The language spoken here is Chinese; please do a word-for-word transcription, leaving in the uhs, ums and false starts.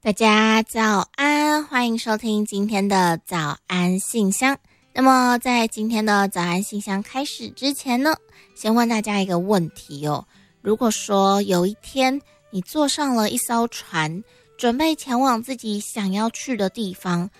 大家早安，欢迎收听今天的早安信箱。那么在今天的早安信箱开始之前呢，先问大家一个问题哦。如果说有一天你坐上了一艘船，准备前往自己想要去的地方，